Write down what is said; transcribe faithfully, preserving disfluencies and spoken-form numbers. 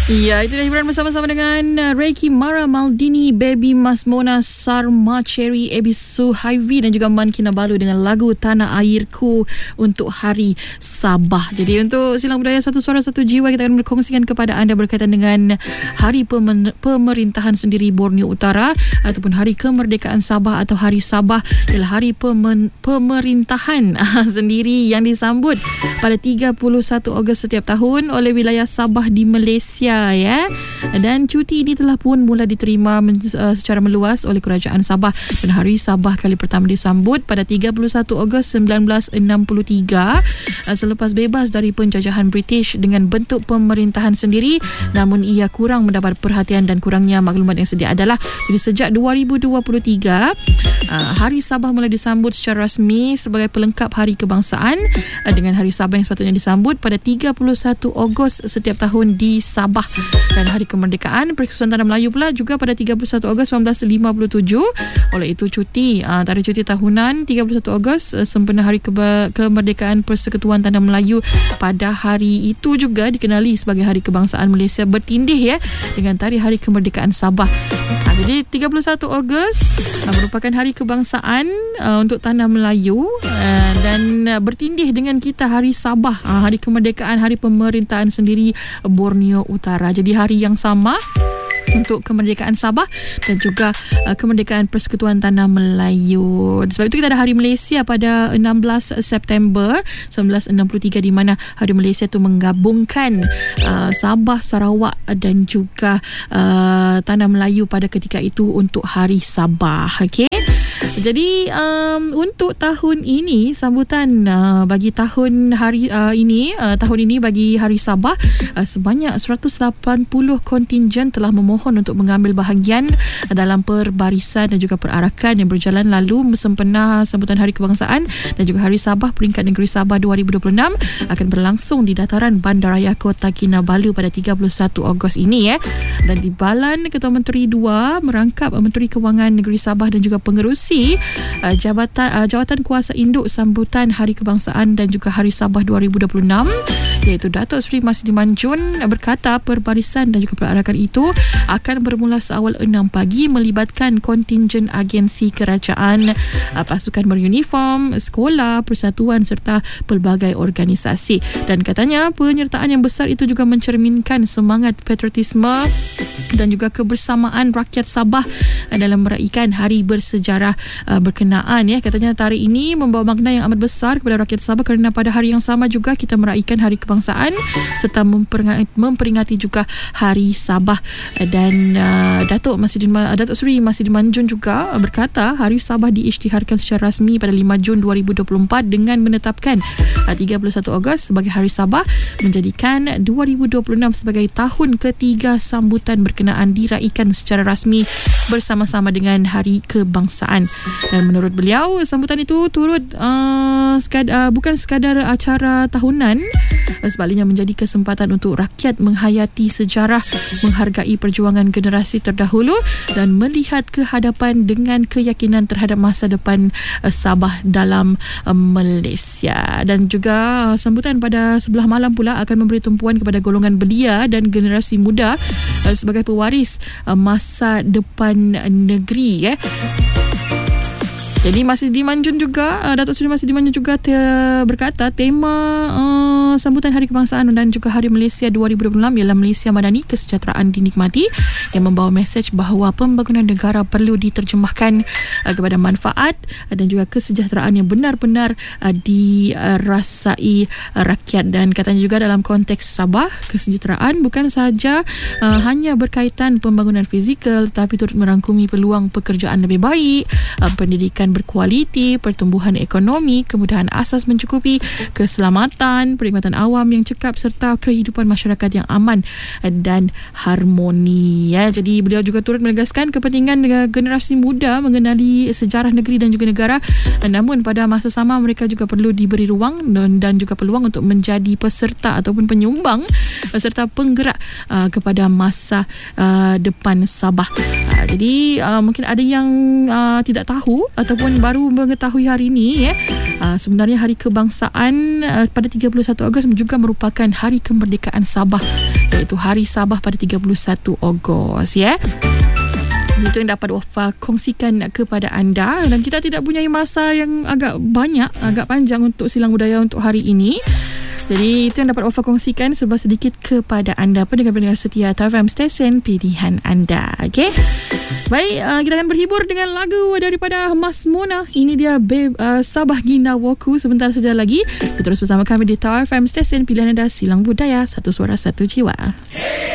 Ya, itu dah hiburan bersama-sama dengan uh, Reiki Mara Maldini, Baby Masmona, Sarma Cherry, Ebis Suhaivi dan juga Man Kinabalu dengan lagu Tanah Airku untuk Hari Sabah. Jadi untuk Silang Budaya Satu Suara Satu Jiwa, kita akan berkongsikan kepada anda berkaitan dengan Hari Pemer- Pemerintahan Sendiri Borneo Utara ataupun Hari Kemerdekaan Sabah atau Hari Sabah ialah Hari Pemen- Pemerintahan sendiri yang disambut pada tiga puluh satu Ogos setiap tahun oleh wilayah Sabah di Malaysia, ya. Dan cuti ini telah pun mula diterima men, uh, secara meluas oleh Kerajaan Sabah, dan Hari Sabah kali pertama disambut pada tiga puluh satu Ogos sembilan belas enam puluh tiga uh, selepas bebas dari penjajahan British dengan bentuk pemerintahan sendiri, namun ia kurang mendapat perhatian dan kurangnya maklumat yang sedia adalah. Jadi sejak dua ribu dua puluh tiga uh, Hari Sabah mula disambut secara rasmi sebagai pelengkap Hari Kebangsaan uh, dengan Hari Sabah yang sepatutnya disambut pada tiga puluh satu Ogos setiap tahun di Sabah. Dan Hari Kemerdekaan Persekutuan Tanah Melayu pula juga pada tiga puluh satu Ogos sembilan belas lima puluh tujuh. Oleh itu cuti uh, tarikh cuti tahunan tiga puluh satu Ogos uh, sempena Hari Keba- Kemerdekaan Persekutuan Tanah Melayu pada hari itu juga dikenali sebagai Hari Kebangsaan Malaysia bertindih, ya, dengan tarikh Hari Kemerdekaan Sabah. Uh, jadi tiga puluh satu Ogos uh, merupakan Hari Kebangsaan uh, untuk Tanah Melayu uh, dan uh, bertindih dengan kita Hari Sabah, uh, Hari Kemerdekaan, Hari Pemerintahan Sendiri Borneo Utara. Jadi hari yang sama untuk kemerdekaan Sabah dan juga uh, kemerdekaan Persekutuan Tanah Melayu. Sebab itu kita ada Hari Malaysia pada enam belas September sembilan belas enam puluh tiga, di mana Hari Malaysia itu menggabungkan uh, Sabah, Sarawak dan juga uh, Tanah Melayu pada ketika itu untuk Hari Sabah. Okey. Jadi um, untuk tahun ini sambutan uh, bagi tahun hari uh, ini uh, tahun ini bagi Hari Sabah, uh, sebanyak seratus lapan puluh kontingen telah memohon untuk mengambil bahagian dalam perbarisan dan juga perarakan yang berjalan lalu sempena sambutan Hari Kebangsaan dan juga Hari Sabah peringkat negeri Sabah dua ribu dua puluh enam akan berlangsung di dataran Bandaraya Kota Kinabalu pada tiga puluh satu Ogos ini, ya. Dan di Balan Ketua Menteri dua merangkap Menteri Kewangan Negeri Sabah dan juga pengerusi Uh, jabatan uh, jawatan kuasa induk sambutan Hari Kebangsaan dan juga Hari Sabah dua ribu dua puluh enam, iaitu Datuk Seri Masdi Manjun, berkata perbarisan dan juga perarakan itu akan bermula seawal enam pagi melibatkan kontingen agensi kerajaan, uh, pasukan beruniform, sekolah, persatuan serta pelbagai organisasi. Dan katanya penyertaan yang besar itu juga mencerminkan semangat patriotisme dan juga kebersamaan rakyat Sabah dalam meraihkan hari bersejarah uh, berkenaan, ya. Katanya tarikh ini membawa makna yang amat besar kepada rakyat Sabah kerana pada hari yang sama juga kita meraihkan Hari Kebangsaan serta memperingati, memperingati juga Hari Sabah. Dan uh, Datuk Masdi uh, Datuk Seri Masdi Manjun juga uh, berkata Hari Sabah diisytiharkan secara rasmi pada lima Jun dua ribu dua puluh empat dengan menetapkan uh, tiga puluh satu Ogos sebagai Hari Sabah, menjadikan dua ribu dua puluh enam sebagai tahun ketiga sambutan berkenaan diraihkan secara rasmi bersama-sama dengan Hari Kebangsaan. Dan menurut beliau sambutan itu turut uh, sekad, uh, bukan sekadar acara tahunan, sebaliknya menjadi kesempatan untuk rakyat menghayati sejarah, menghargai perjuangan generasi terdahulu dan melihat ke hadapan dengan keyakinan terhadap masa depan uh, Sabah dalam uh, Malaysia. Dan juga uh, sambutan pada sebelah malam pula akan memberi tumpuan kepada golongan belia dan generasi muda uh, sebagai pewaris uh, masa depan negeri, ya. Jadi Masdi Manjun juga, uh, Datuk Seri Masdi Manjun juga te, berkata tema uh, sambutan Hari Kebangsaan dan juga Hari Malaysia dua ribu dua puluh enam ialah Malaysia Madani, Kesejahteraan Dinikmati, yang membawa mesej bahawa pembangunan negara perlu diterjemahkan uh, kepada manfaat uh, dan juga kesejahteraan yang benar-benar uh, dirasai uh, rakyat. Dan katanya juga dalam konteks Sabah, kesejahteraan bukan sahaja uh, hanya berkaitan pembangunan fizikal tetapi turut merangkumi peluang pekerjaan lebih baik, uh, pendidikan berkualiti, pertumbuhan ekonomi, kemudahan asas mencukupi, keselamatan, perkhidmatan awam yang cekap serta kehidupan masyarakat yang aman dan harmoni, ya. Jadi beliau juga turut menegaskan kepentingan generasi muda mengenali sejarah negeri dan juga negara, namun pada masa sama mereka juga perlu diberi ruang dan juga peluang untuk menjadi peserta ataupun penyumbang serta penggerak uh, kepada masa uh, depan Sabah. Uh, jadi uh, mungkin ada yang uh, tidak tahu ataupun ataupun baru mengetahui hari ini, ya. Uh, sebenarnya Hari Kebangsaan uh, pada tiga puluh satu Ogos juga merupakan Hari Kemerdekaan Sabah. iaitu Hari Sabah pada tiga puluh satu Ogos, ya. Itu yang dapat Wafa kongsikan kepada anda, dan kita tidak punya masa yang agak banyak, agak panjang untuk silang budaya untuk hari ini. Jadi itu yang dapat Wafa kongsikan serba sedikit kepada anda, pendengar-pendengar setia T F M stesen pilihan anda. Okey. Baik, uh, kita akan berhibur dengan lagu daripada Mas Mona. Ini dia Babe, uh, Sabah Ginawaku. Sebentar saja lagi. Terus bersama kami di T F M stesen pilihan anda, silang budaya, satu suara satu jiwa.